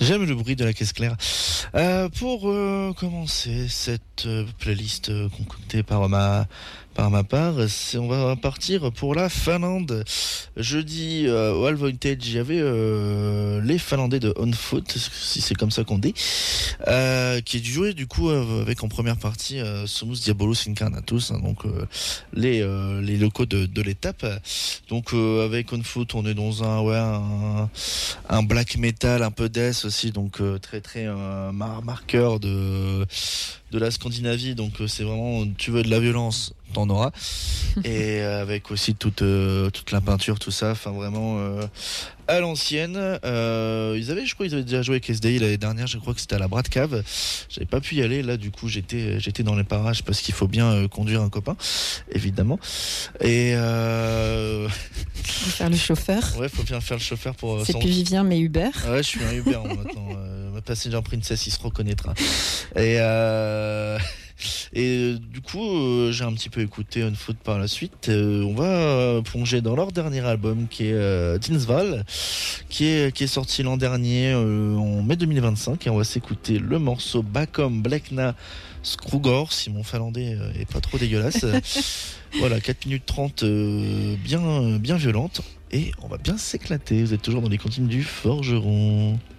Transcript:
J'aime le bruit de la caisse claire. Pour commencer cette playlist concoctée par ma part, on va partir pour la Finlande. Jeudi au All Vintage, il y avait les Finlandais de On Foot, si c'est comme ça qu'on dit, qui jouaient du coup avec en première partie Sumus Diabolus Incarnatus, hein, donc les locaux de l'étape. Donc avec On Foot, on est dans un black metal, un peu death aussi, donc très très marqueur de la Scandinavie. Donc c'est vraiment, tu veux de la violence, t'en auras. Et avec aussi toute la peinture, tout ça, enfin vraiment à l'ancienne. Je crois qu'ils avaient déjà joué avec SDI l'année dernière, je crois que c'était à la Brat Cave. J'avais pas pu y aller, là du coup j'étais dans les parages parce qu'il faut bien conduire un copain, évidemment. Et faut faire le chauffeur. Ouais, faut bien faire le chauffeur pour. C'est plus Vivien mais Uber. Ouais, je suis un Uber maintenant. Ma Passenger Princess, il se reconnaîtra. Et du coup, j'ai un petit peu écouté On Foot par la suite. On va plonger dans leur dernier album qui est Tinsval, qui est sorti l'an dernier en mai 2025. Et on va s'écouter le morceau Bakom Blekna Skrugor, si mon finlandais est pas trop dégueulasse. Voilà, 4 minutes 30 bien violente. Et on va bien s'éclater. Vous êtes toujours dans les cantines du Forgeron.